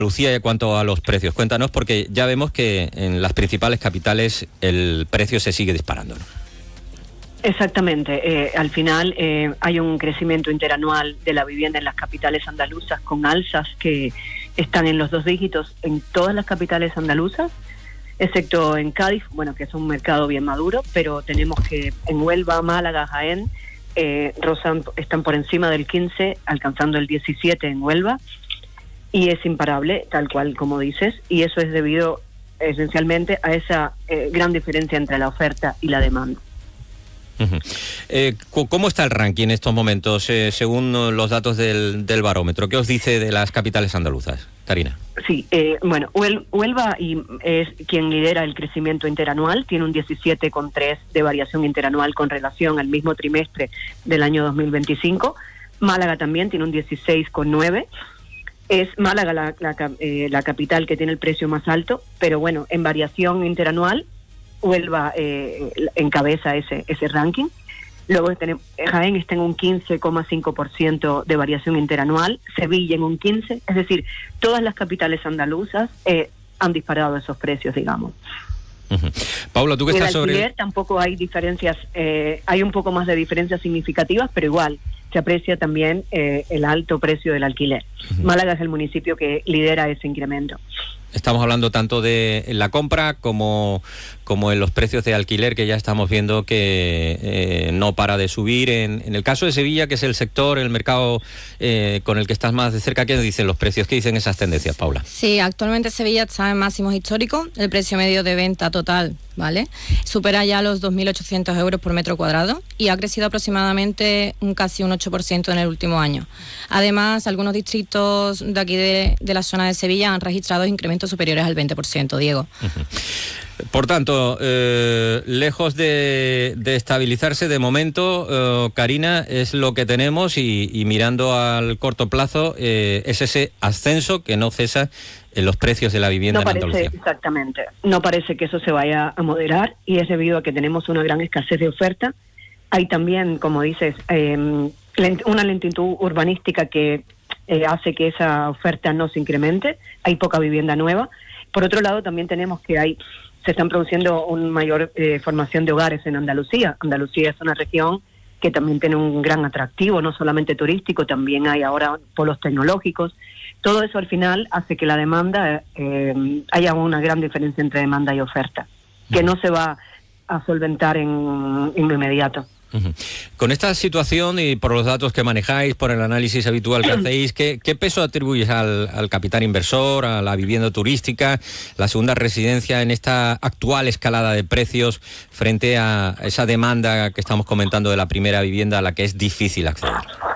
Lucía, en cuanto a los precios, cuéntanos, porque ya vemos que en las principales capitales el precio se sigue disparando, ¿no? Exactamente. Al final hay un crecimiento interanual de la vivienda en las capitales andaluzas con alzas que están en los 2 dígitos en todas las capitales andaluzas, excepto en Cádiz, bueno, que es un mercado bien maduro, pero tenemos que en Huelva, Málaga, Jaén, están por encima del 15, alcanzando el 17 en Huelva, y es imparable, tal cual como dices, y eso es debido esencialmente a esa gran diferencia entre la oferta y la demanda. ¿Cómo está el ranking en estos momentos, según los datos del barómetro? ¿Qué os dice de las capitales andaluzas, Karina? Sí, bueno, Huelva es quien lidera el crecimiento interanual, tiene un 17,3 de variación interanual con relación al mismo trimestre del año 2025. Málaga también tiene un 16,9. Es Málaga la capital que tiene el precio más alto, pero bueno, en variación interanual, Huelva encabeza ese ranking. Luego Jaén está en un 15,5% de variación interanual, Sevilla en un 15%, es decir, todas las capitales andaluzas han disparado esos precios, digamos. Paula, tú que estás sobre... En el alquiler tampoco hay diferencias, hay un poco más de diferencias significativas, pero igual se aprecia también el alto precio del alquiler. Málaga es el municipio que lidera ese incremento. Estamos hablando tanto de la compra como en los precios de alquiler, que ya estamos viendo que no para de subir. En el caso de Sevilla, que es el sector, el mercado con el que estás más de cerca, ¿qué dicen los precios? ¿Qué dicen esas tendencias, Paula? Sí, actualmente Sevilla está en máximos históricos. El precio medio de venta total, ¿vale?, supera ya los 2.800 euros por metro cuadrado y ha crecido aproximadamente casi un 8% en el último año. Además, algunos distritos de aquí de la zona de Sevilla han registrado incrementos superiores al 20%, Diego. Por tanto, lejos de estabilizarse de momento, Karina, es lo que tenemos y mirando al corto plazo es ese ascenso que no cesa en los precios de la vivienda en Andalucía. Exactamente. No parece que eso se vaya a moderar y es debido a que tenemos una gran escasez de oferta. Hay también, como dices, una lentitud urbanística que hace que esa oferta no se incremente. Hay poca vivienda nueva. Por otro lado, también tenemos que se están produciendo una mayor formación de hogares en Andalucía. Andalucía es una región que también tiene un gran atractivo, no solamente turístico, también hay ahora polos tecnológicos. Todo eso al final hace que la demanda, haya una gran diferencia entre demanda y oferta, que no se va a solventar en lo inmediato. Con esta situación y por los datos que manejáis, por el análisis habitual que hacéis, ¿qué peso atribuyes al capital inversor, a la vivienda turística, la segunda residencia en esta actual escalada de precios frente a esa demanda que estamos comentando de la primera vivienda a la que es difícil acceder?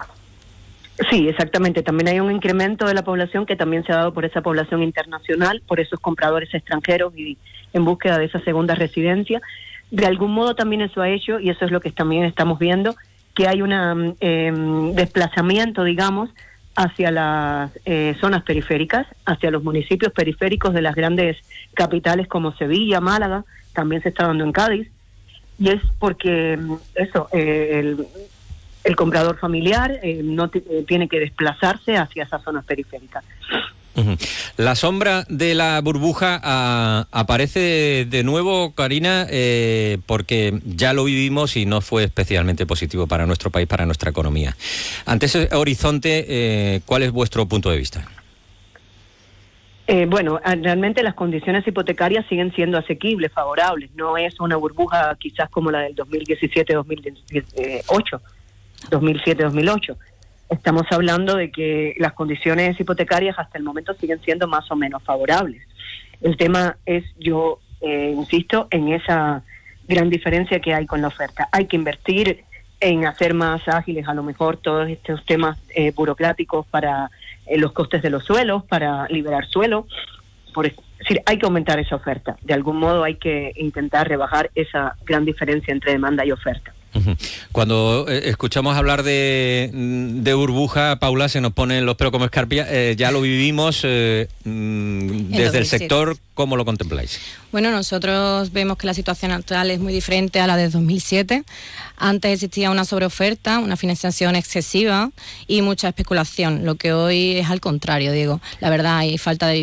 Sí, exactamente. También hay un incremento de la población que también se ha dado por esa población internacional, por esos compradores extranjeros y en búsqueda de esa segunda residencia. De algún modo también eso ha hecho, y eso es lo que también estamos viendo, que hay un desplazamiento, digamos, hacia las zonas periféricas, hacia los municipios periféricos de las grandes capitales como Sevilla, Málaga, también se está dando en Cádiz, y es porque el comprador familiar no tiene que desplazarse hacia esas zonas periféricas. La sombra de la burbuja aparece de nuevo, Karina, porque ya lo vivimos y no fue especialmente positivo para nuestro país, para nuestra economía. Ante ese horizonte, ¿cuál es vuestro punto de vista? Bueno, realmente las condiciones hipotecarias siguen siendo asequibles, favorables. No es una burbuja quizás como la del 2007-2008. Estamos hablando de que las condiciones hipotecarias hasta el momento siguen siendo más o menos favorables. El tema es, yo insisto, en esa gran diferencia que hay con la oferta. Hay que invertir en hacer más ágiles a lo mejor todos estos temas burocráticos para los costes de los suelos, para liberar suelo. Es decir, hay que aumentar esa oferta. De algún modo hay que intentar rebajar esa gran diferencia entre demanda y oferta. Cuando escuchamos hablar de burbuja, Paula, se nos ponen los pelos como escarpia. Ya lo vivimos desde el sector. ¿Cómo lo contempláis? Bueno, nosotros vemos que la situación actual es muy diferente a la de 2007. Antes existía una sobreoferta, una financiación excesiva y mucha especulación. Lo que hoy es al contrario, Diego. La verdad, hay falta de